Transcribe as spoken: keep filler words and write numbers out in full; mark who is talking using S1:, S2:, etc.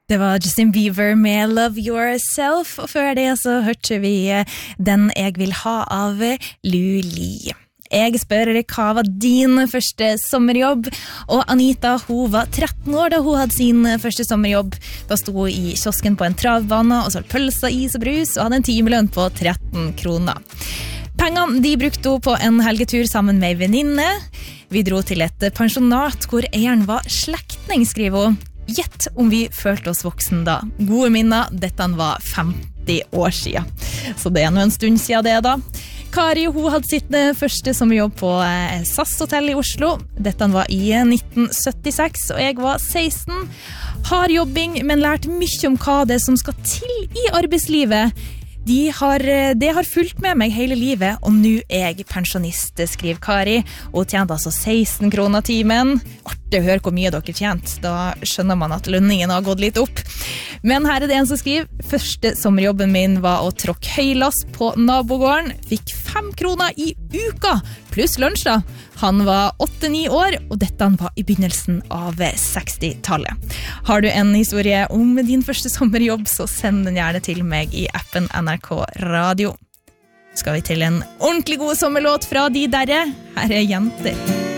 S1: Det var Justin Bieber med Love Yourself, og før det så hørte vi Den jeg vil ha av Luli. Jeg spør hva var din første sommerjobb, og Anita, hun var tretten år da hun hadde sin første sommerjobb. Da sto hun i kiosken på en travbane og solgte pølser, is og brus, og hadde en timelønn på tretten kroner. Pengene de brukte hun på en helgetur sammen med en venninne. Vi dro til et pensjonat hvor eieren var slektning, skriver hun. Gjett om vi følte oss voksen da. Gode minner, dette var femti år siden. Så det er nå en stund siden det da. Kari, hun hadde sitt første sommerjobb på S A S-hotell i Oslo. Dette var i nitten syttiseks, og jeg var seksten. Har jobbing, men lært mye om hva det er som skal til i arbeidslivet. De har, det har fulgt med meg hele livet, og nå er jeg pensjonist, skriver Kari, og tjente altså seksten kroner timen. Artig å høre hvor mye dere tjent, da skjønner man at lønningen har gått litt opp. Men her er det en som skriver, første sommerjobben min var å tråkke høylast på nabogården, fikk fem kroner i uka, pluss lunsj da. Han var åtte-ni år, og dette var i begynnelsen av sekstitallet. Har du en historie om din første sommerjobb, så send den gjerne til meg i appen N R K Radio. Skal vi til en ordentlig god sommerlåt fra de derre? Her er Jenter.